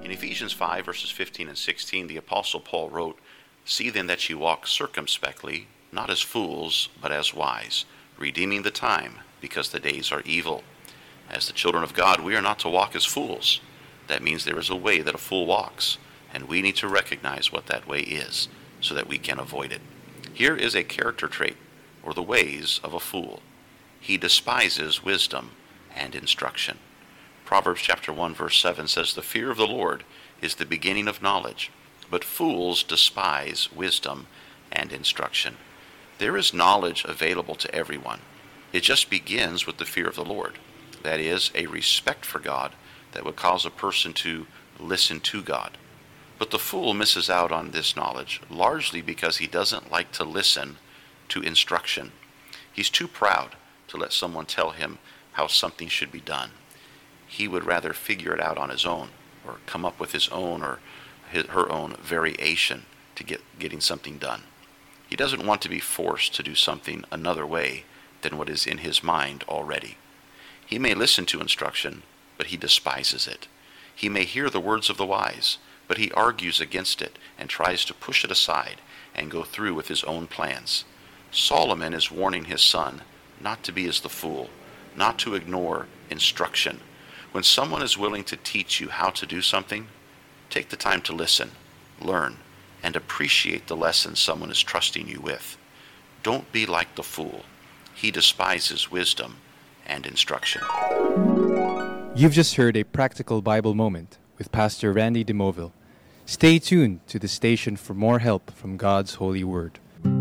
In Ephesians 5, verses 15 and 16, the Apostle Paul wrote, "See then that ye walk circumspectly, not as fools, but as wise, redeeming the time, because the days are evil." As the children of God, we are not to walk as fools. That means there is a way that a fool walks, and we need to recognize what that way is so that we can avoid it. Here is a character trait, or the ways of a fool. He despises wisdom and instruction. Proverbs chapter 1, verse 7 says, "The fear of the Lord is the beginning of knowledge, but fools despise wisdom and instruction." There is knowledge available to everyone. It just begins with the fear of the Lord. That is, a respect for God that would cause a person to listen to God. But the fool misses out on this knowledge largely because he doesn't like to listen to instruction. He's too proud to let someone tell him how something should be done. He would rather figure it out on his own, or come up with his own or her own variation to getting something done. He doesn't want to be forced to do something another way than what is in his mind already. He may listen to instruction, but he despises it. He may hear the words of the wise, but he argues against it and tries to push it aside and go through with his own plans. Solomon is warning his son not to be as the fool, not to ignore instruction. When someone is willing to teach you how to do something, take the time to listen, learn, and appreciate the lessons someone is trusting you with. Don't be like the fool. He despises wisdom and instruction. You've just heard a practical Bible moment with Pastor Randy DeMoville. Stay tuned to the station for more help from God's holy word.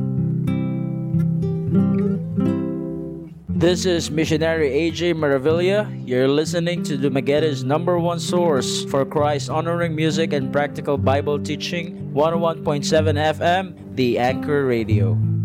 This is missionary AJ Maravilla. You're listening to Dumagueta's #1 source for Christ-honoring music and practical Bible teaching, 101.7 FM, The Anchor Radio.